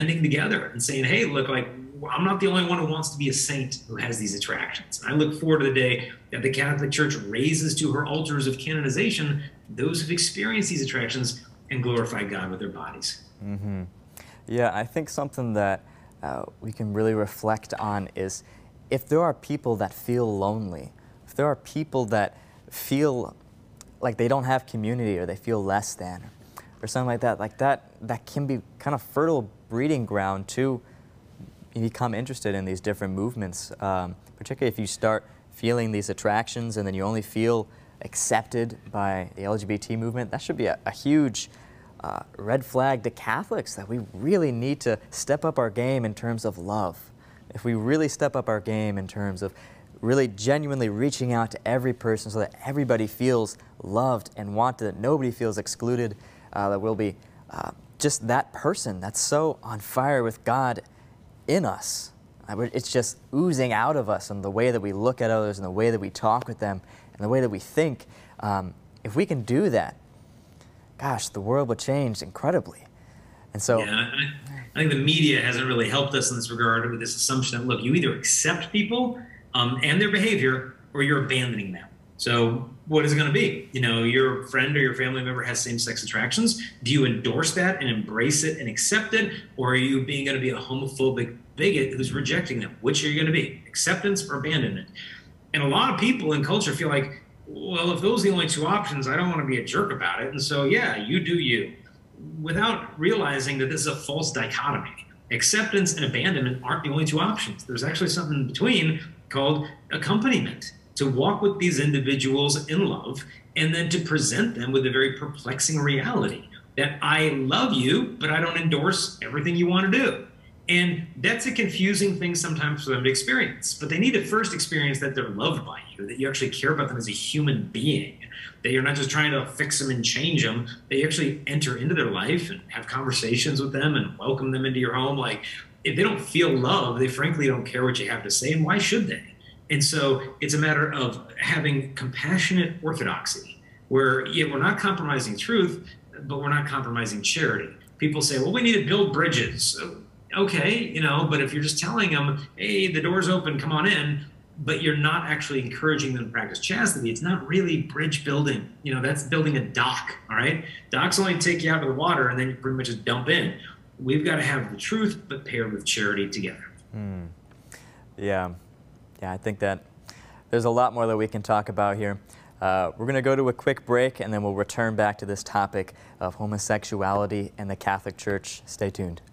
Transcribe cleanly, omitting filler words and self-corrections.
banding together and saying, hey, look, like, I'm not the only one who wants to be a saint who has these attractions. And I look forward to the day that the Catholic Church raises to her altars of canonization those who've experienced these attractions and glorify God with their bodies. Mm-hmm. Yeah, I think something that we can really reflect on is if there are people that feel lonely, if there are people that feel like they don't have community or they feel less than, or something like that can be kind of fertile breeding ground to become interested in these different movements, particularly if you start feeling these attractions and then you only feel accepted by the LGBT movement. That should be a huge red flag to Catholics that we really need to step up our game in terms of love. If we really step up our game in terms of really genuinely reaching out to every person so that everybody feels loved and wanted, that nobody feels excluded, that we'll be just that person that's so on fire with God in us. It's just oozing out of us in the way that we look at others and the way that we talk with them and the way that we think. If we can do that, gosh, the world would change incredibly. And so, yeah, I think the media hasn't really helped us in this regard with this assumption that, look, you either accept people and their behavior or you're abandoning them. So what is it going to be? You know, your friend or your family member has same-sex attractions. Do you endorse that and embrace it and accept it? Or are you going to be a homophobic bigot who's rejecting them? Which are you going to be? Acceptance or abandonment? And a lot of people in culture feel like, well, if those are the only two options, I don't want to be a jerk about it. And so, yeah, you do you, without realizing that this is a false dichotomy. Acceptance and abandonment aren't the only two options. There's actually something in between called accompaniment, to walk with these individuals in love and then to present them with a very perplexing reality that I love you, but I don't endorse everything you want to do. And that's a confusing thing sometimes for them to experience. But they need to first experience that they're loved by you, that you actually care about them as a human being, that you're not just trying to fix them and change them, that you actually enter into their life and have conversations with them and welcome them into your home. Like, if they don't feel love, they frankly don't care what you have to say, and why should they? And so it's a matter of having compassionate orthodoxy, where we're not compromising truth, but we're not compromising charity. People say, well, we need to build bridges. Okay, but if you're just telling them, hey, the door's open, come on in, but you're not actually encouraging them to practice chastity, it's not really bridge building. That's building a dock, all right? Docks only take you out of the water and then you pretty much just dump in. We've got to have the truth, but paired with charity together. Yeah, I think that there's a lot more that we can talk about here. We're going to go to a quick break and then we'll return back to this topic of homosexuality and the Catholic Church. Stay tuned.